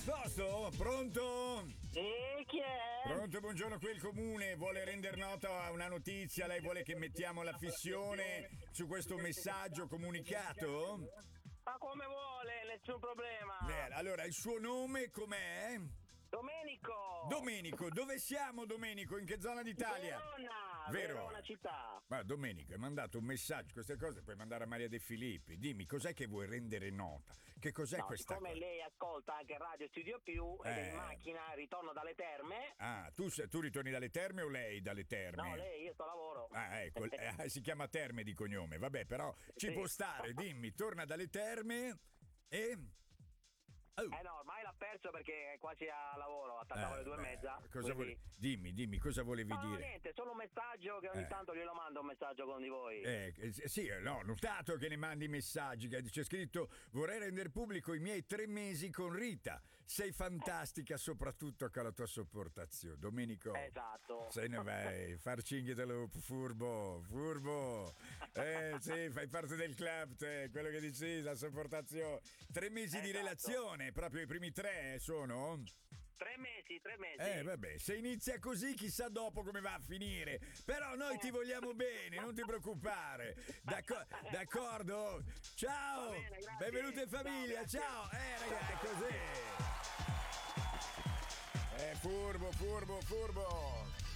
Posto? Pronto? E chi è? Pronto, buongiorno, qui il comune vuole rendere nota una notizia, lei vuole che mettiamo la fissione su questo messaggio comunicato? Ma come vuole, nessun problema. Allora, il suo nome com'è? Domenico, dove siamo Domenico? In che zona d'Italia? Verona città. Ma Domenico, hai mandato un messaggio, queste cose puoi mandare a Maria De Filippi. Dimmi, cos'è che vuoi rendere nota? Che cos'è questa Siccome cosa? lei ascolta anche Radio Studio Più ed è in macchina, ritorno dalle terme. Ah, tu ritorni dalle terme o lei dalle terme? No, lei, io sto a lavoro. Ah, ecco, si chiama Terme di cognome, vabbè, però ci può stare, dimmi, torna dalle terme e... No, ormai l'ha perso perché è quasi a lavoro, attaccavo alle 2:30. Cosa dimmi, cosa volevi No, dire? niente, solo un messaggio che ogni tanto glielo mando, un messaggio con di voi. Sì, ho notato che ne mandi messaggi, che c'è scritto: vorrei rendere pubblico i miei 3 mesi con Rita. Sei fantastica, soprattutto con la tua sopportazione. Domenico. Esatto. Se ne vai, far cinghiatelo, furbo. Sì, fai parte del club, te, quello che dici, la sopportazione. 3 mesi di relazione. Proprio i primi 3 sono? 3 mesi. Vabbè, se inizia così chissà dopo come va a finire. Però noi ti vogliamo bene, non ti preoccupare. D'accordo? Ciao! Bene, benvenuto in famiglia, ciao! Ragazzi, è così! Furbo!